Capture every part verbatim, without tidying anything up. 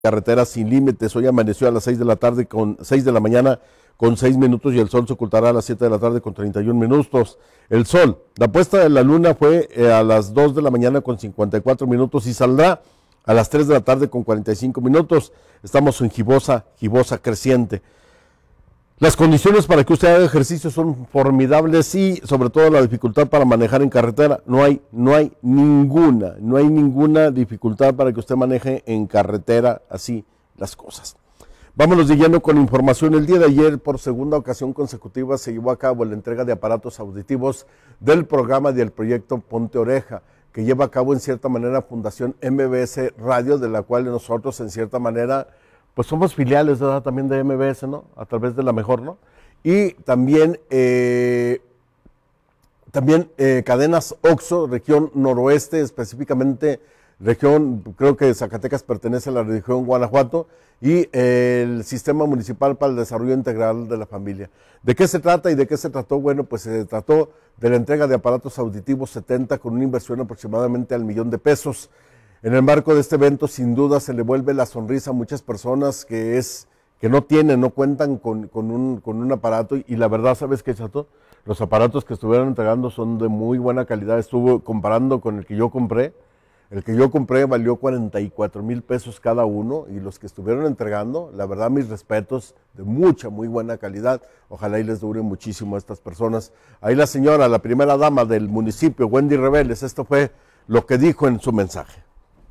Carretera sin límites. Hoy amaneció a las seis de la tarde con seis de la mañana con seis minutos y el sol se ocultará a las siete de la tarde con treinta y un minutos. El sol, la puesta de la luna fue eh, a las dos de la mañana con cincuenta y cuatro minutos y saldrá a las tres de la tarde con cuarenta y cinco minutos. Estamos en gibosa, gibosa creciente. Las condiciones para que usted haga ejercicio son formidables y sobre todo la dificultad para manejar en carretera. No hay, no hay ninguna, no hay ninguna dificultad para que usted maneje en carretera así las cosas. Vámonos de lleno con información. El día de ayer, por segunda ocasión consecutiva, se llevó a cabo la entrega de aparatos auditivos del programa del proyecto Ponte Oreja, que lleva a cabo en cierta manera Fundación M B S Radio, de la cual nosotros en cierta manera pues somos filiales, ¿verdad? También de M B S, ¿no? A través de La Mejor, ¿no? Y también, eh, también eh, cadenas OXXO, región noroeste, específicamente región, creo que Zacatecas pertenece a la región Guanajuato, y eh, el Sistema Municipal para el Desarrollo Integral de la Familia. ¿De qué se trata y de qué se trató? Bueno, pues se trató de la entrega de aparatos auditivos setenta con una inversión aproximadamente al millón de pesos. En el marco de este evento, sin duda, se le vuelve la sonrisa a muchas personas que es que no tienen, no cuentan con, con, un, con un aparato. Y, y la verdad, ¿sabes qué, Chato? Los aparatos que estuvieron entregando son de muy buena calidad. Estuve comparando con el que yo compré. El que yo compré valió cuarenta y cuatro mil pesos cada uno. Y los que estuvieron entregando, la verdad, mis respetos, de mucha, muy buena calidad. Ojalá y les dure muchísimo a estas personas. Ahí la señora, la primera dama del municipio, Wendy Reveles, esto fue lo que dijo en su mensaje.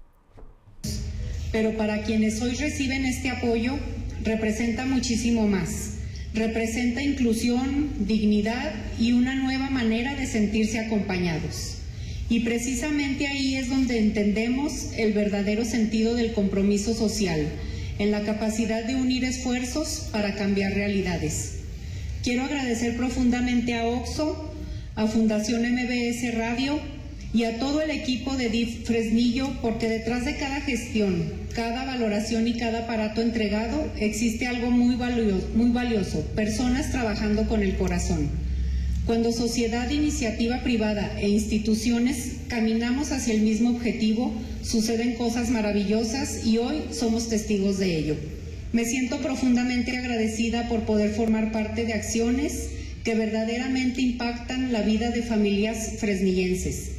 Pero para quienes hoy reciben este apoyo, representa muchísimo más. Representa inclusión, dignidad y una nueva manera de sentirse acompañados. Y precisamente ahí es donde entendemos el verdadero sentido del compromiso social, en la capacidad de unir esfuerzos para cambiar realidades. Quiero agradecer profundamente a OXXO, a Fundación M B S Radio, y a todo el equipo de D I F Fresnillo, porque detrás de cada gestión, cada valoración y cada aparato entregado existe algo muy valioso, muy valioso, personas trabajando con el corazón. Cuando sociedad, iniciativa privada e instituciones caminamos hacia el mismo objetivo, suceden cosas maravillosas y hoy somos testigos de ello. Me siento profundamente agradecida por poder formar parte de acciones que verdaderamente impactan la vida de familias fresnillenses.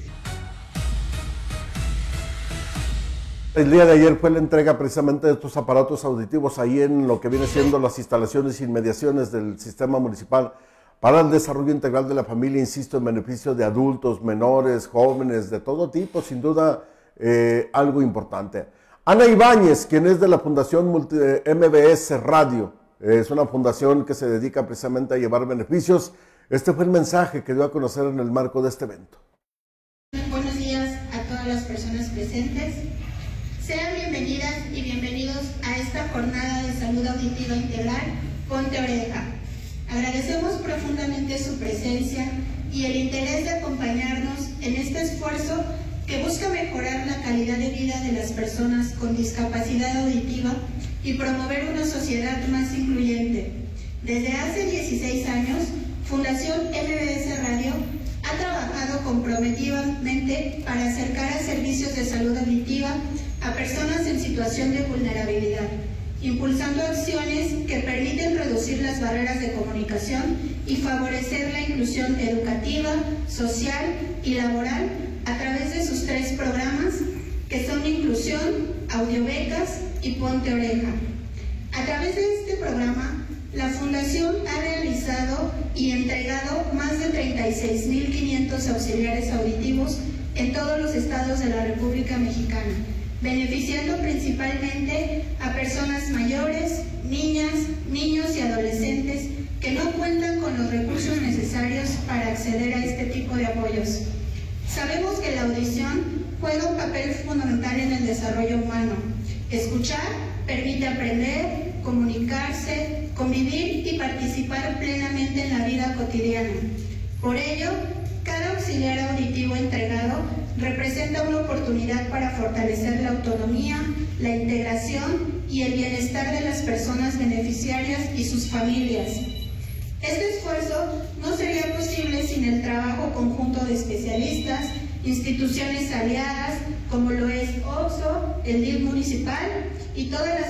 El día de ayer fue la entrega precisamente de estos aparatos auditivos ahí en lo que viene siendo las instalaciones e inmediaciones del Sistema Municipal para el Desarrollo Integral de la Familia, insisto, en beneficio de adultos, menores, jóvenes, de todo tipo, sin duda eh, algo importante. Ana Ibáñez, quien es de la Fundación Multi M B S Radio, eh, es una fundación que se dedica precisamente a llevar beneficios. Este fue el mensaje que dio a conocer en el marco de este evento. Buenos días a todas las personas presentes. Sean bienvenidas y bienvenidos a esta jornada de salud auditiva integral Ponte Oreja. Agradecemos profundamente su presencia y el interés de acompañarnos en este esfuerzo que busca mejorar la calidad de vida de las personas con discapacidad auditiva y promover una sociedad más incluyente. Desde hace dieciséis años, Fundación M B S Radio ha trabajado comprometidamente para acercar a servicios de salud auditiva a personas en situación de vulnerabilidad, impulsando acciones que permiten reducir las barreras de comunicación y favorecer la inclusión educativa, social y laboral a través de sus tres programas, que son Inclusión, Audiobecas y Ponte Oreja. A través de este programa, la Fundación ha realizado y entregado más de treinta y seis mil quinientos auxiliares auditivos en todos los estados de la República Mexicana, beneficiando principalmente a personas mayores, niñas, niños y adolescentes que no cuentan con los recursos necesarios para acceder a este tipo de apoyos. Sabemos que la audición juega un papel fundamental en el desarrollo humano. Escuchar permite aprender, comunicarse, convivir y participar plenamente en la vida cotidiana. Por ello, cada auxiliar auditivo entregado representa una oportunidad para fortalecer la autonomía, la integración y el bienestar de las personas beneficiarias y sus familias. Este esfuerzo no sería posible sin el trabajo conjunto de especialistas instituciones aliadas como lo es OXXO, el D I F municipal y todas las